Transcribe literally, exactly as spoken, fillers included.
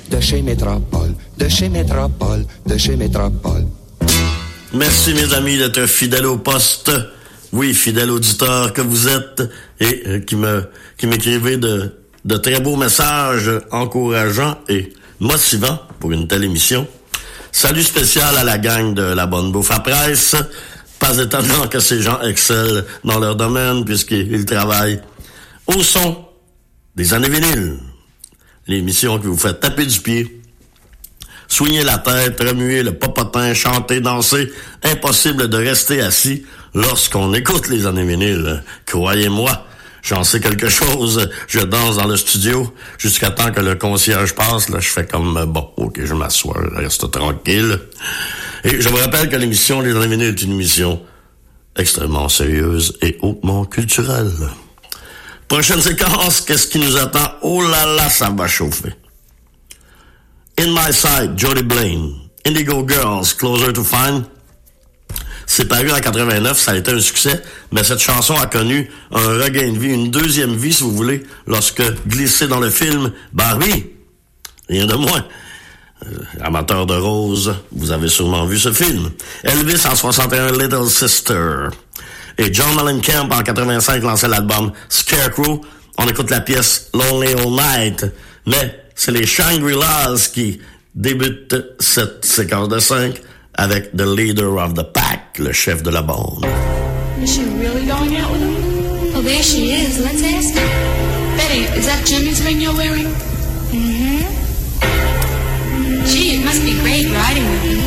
de chez Métropole, de chez Métropole, de chez Métropole. Merci, mes amis, d'être fidèles au poste. Oui, fidèles auditeurs que vous êtes et euh, qui me qui m'écrivez de, de très beaux messages encourageants et motivants pour une telle émission. Salut spécial à la gang de la Bonne Bouffe à Presse. Pas étonnant que ces gens excellent dans leur domaine puisqu'ils travaillent au son des années vinyles. L'émission qui vous fait taper du pied, soigner la tête, remuer le popotin, chanter, danser. Impossible de rester assis lorsqu'on écoute les années vinyles. Croyez-moi, j'en sais quelque chose. Je danse dans le studio jusqu'à temps que le concierge passe. Là, je fais comme, bon, ok, je m'assois, je reste tranquille. Et je vous rappelle que l'émission Les années vinyles est une émission extrêmement sérieuse et hautement culturelle. Prochaine séquence, qu'est-ce qui nous attend? Oh là là, ça va chauffer. In My Sight, Jody Blaine. Indigo Girls, Closer to Find. C'est paru en quatre-vingt-neuf, ça a été un succès, mais cette chanson a connu un regain de vie, une deuxième vie, si vous voulez, lorsque glissé dans le film Barbie. Rien de moins. Euh, amateur de rose, vous avez sûrement vu ce film. Elvis en soixante et un, Little Sister. Et John Mellencamp en quatre-vingt-cinq lançait l'album Scarecrow. On écoute la pièce Lonely All Night, mais c'est les Shangri-Las qui débutent cette séquence de cinq avec The Leader of the Pack, le chef de la bande. Is she really going out with him? Oh, there she is. Let's ask her. Betty, is that Jimmy's ring you're wearing? Mm-hmm. Gee, it must be great riding with him.